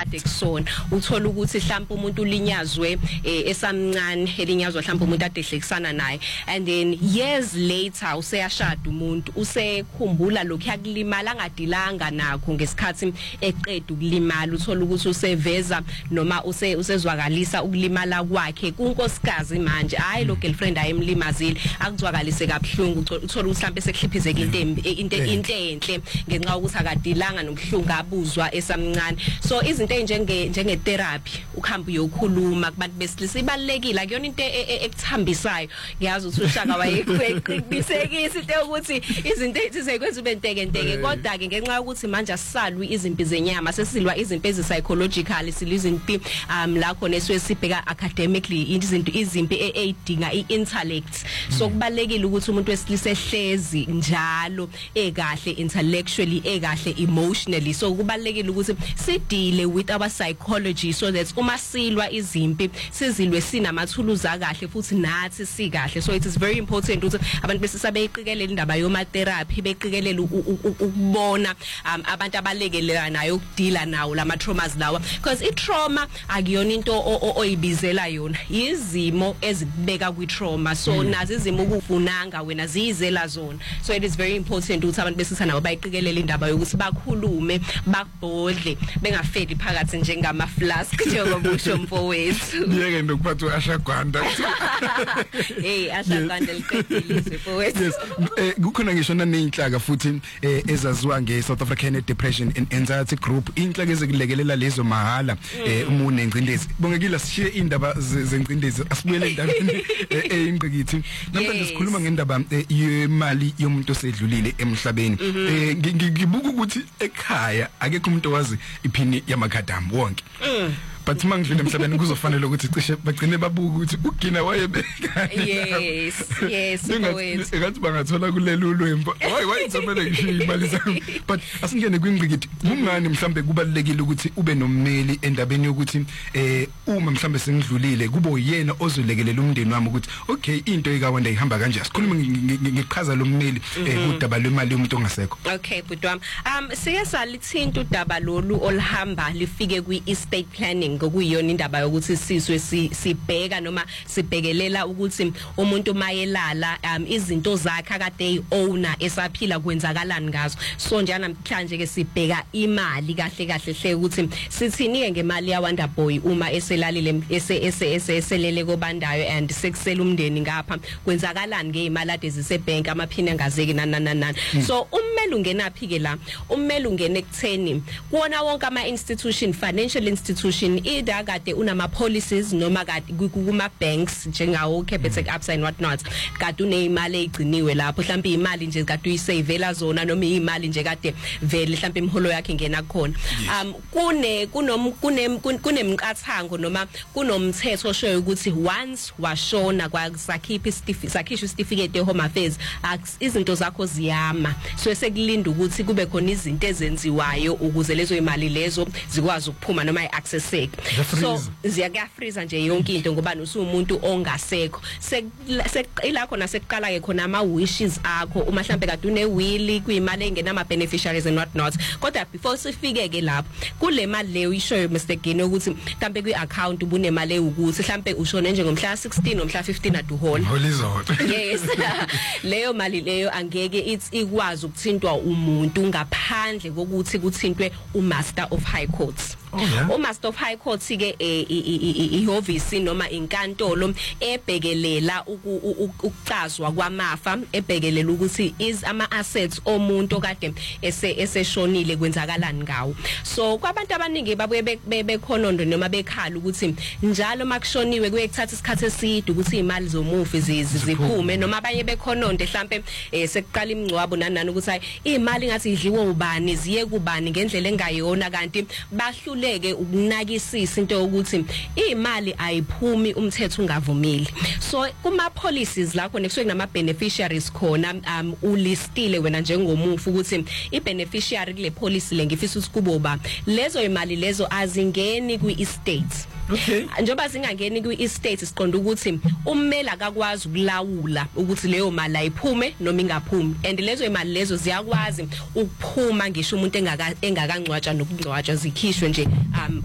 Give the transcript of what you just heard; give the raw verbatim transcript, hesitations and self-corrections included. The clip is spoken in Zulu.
kade kusona uthola ukuthi mhlawumbe umuntu ulinyazwe esamncane elinyazwa mhlawumbe umuntu ade ehlekisana naye and then years later useyashada umuntu usekhumbula lokhu yakulimala angadilanga nakho ngesikhathi eqeda ukulimala uthola ukuthi useveza noma use usezwakalisa ukulimala kwakhe kunkosikazi manje hayi lo girlfriend ayemlimazile akuzwakalise kabuhlungu uthola ukuthi mhlawumbe sekliphizeka into into into enhle ngenxa ukuthi akadilanga nobuhlungu abuzwa esamncane so izinto njenge njenge therapy ukuhamba uyokhuluma kubantu besilisa ibalekile akuyona into ekuthambisayo ngiyazi ukuthi ushaka wayeqinisekisa into ukuthi izinto ezizekwenza ube nteke nteke kodwa ke ngenxa ukuthi manje asisalwi izimpi zenyama sesilwa izimpi ezi psychological silizimpi um la khona eswesibheka academically izinto izimpi eyidinga iintellect so kubalekile ukuthi umuntu wesilisa ehlezi njalo ekahle intellectually ekahle emotionally so kubalekile ukuthi sidile with our psychology so that uma silwa izimpi sizilwe sinamathuluzi akahle futhi nathi sikahle so it is very important ukuthi abantu besisa beyiqikelela indaba yoma therapy beyiqikelela ukubona abantu abalekelela nayo ukudila nawo lama traumas lawa because I trauma akuyona into oyibizela yona izimo ezibeka kwi trauma so nazi izimo ukufunanga wena ziyizela zona so it is very important ukuthi abantu besisa nabo bayiqikelela indaba yokuthi bakhulume bakubhodle bengafedi phakathi njengama flask njengoba usho mfowethu yeke ndokuphatha ashagwanda hey ashagwanda liqedile mfowethu yes kukhona ngisho nanenhlaka futhi ezaziwa nge South African Depression and Anxiety Group inhlaka ezikulekelela lezo mahala uma unengcindezi bongekile sishiye indaba zengcindezi asibuyele endabeni eyingqikithi namhlanje sikhuluma ngendaba yemali yomuntu osedlulile emhlabeni ngibuka ukuthi ekhaya akekho umuntu owazi iphini yamakhadam wonke but mangidlule emhlabeni kuzofanele ukuthi cishe bagcine babuka ukuthi ugina wayebeka yes yes mfowethu engathi bangathola kulelo lwembo hayi wayithomele ngisho imali zami but asingene kwingqikithi kungani mhlambe kubalekile ukuthi ube nommeli endabeni yokuthi eh uma mhlambe sengidlulile kubo uyena ozolekelela umndeni wami ukuthi okay into ekawanda ihamba kanje sikhuluma ngichaza lo mmeli udaba lwemali yomuntu ongasekho okay budwami um siya salithinta udaba lolu olihamba lifike kwi estate planning ngokuyiyona indaba yokuthi siswe sibheka noma sibhekelela ukuthi umuntu mayelala um izinto zakhe akade eyiowner esaphila kwenzakalani ngazo so njana namhlanje ke sibheka imali kahle kahle hle ukuthi sithini ngemali ya Wonder Boy uma eselalile ese ese eselele kobandayo and sekusela umndeni ngapha kwenzakalani ngeimali ade zisebank amaphini angazeki nananana so ummeli ungenaphi ke la ummeli ungene ekutheni kuona wonke ama institution financial institution either kade unama policies noma kade kuma banks njengawo Capitec Absa and what not kade uneimali egciniwe lapho mhlawumbe imali nje kade uyisavela zona noma imali nje kade vele mhlawumbe imholo yakhe ingena khona um kune kunom kunemqathango noma kunomthetho oshoyo ukuthi once washona kwasakhipha isakhisho certificate ehome affairs izinto zakho ziyama so sekulinda ukuthi kube khona izinto ezenziwayo ukuze lezo imali lezo zikwazi ukuphuma noma iaccesseke so ziyakafreeza nje yonke into ngoba usumuntu ongasekho sekila khona sekuqala ke khona ama wishes akho uma mhlambe kade une will kuyimali engena ama beneficiaries and what not kodwa before sifike ke lapho kule mali leyo ishoyo Mr Gene ukuthi mhlambe kwi account ubune mali ukuthi mhlambe ushone nje ngomhla sixteen nomhla fifteen aduhola yes leyo mali leyo angeke it's ikwazi ukuthintwa umuntu ngaphandle kokuthi kuthintwe umaster of high courts umaster of high court ke ihhovisi noma inkantolo ebhekelela ukucazwa kwamafa ebhekelela ukuthi is ama assets omuntu okade ese eseshonile kwenzakalani ngawo so kwabantu abaningi babuye bekhonondo noma bekhala ukuthi njalo makushoniwe kuyekuthatha isikhathi eside ukuthi imali zomufi ziphume noma abanye bekhononde mhlambe sekuqala imncwabo nanani ukuthi hayi imali ngathi idliwe ubani ziye kubani ngendlela engayona kanti bahlule ke ukunakisisa into ukuthi imali ayiphumi umthetho ungavumeli so kuma policies lakho nekusuke kunama beneficiaries khona um ulistile wena njengomufu ukuthi ibeneficiary kule policy lengifisa usikuboba lezo imali lezo azingeni kwi estate okay njoba zingangeni kwi estate siqonda ukuthi ummeli akakwazi ukulawula ukuthi leyo mali ayiphume noma ingaphumi and lezo imali lezo ziyakwazi ukuphuma ngisho umuntu engaka engakangcwatshwa nokungcwatshwa zikhishwe nje um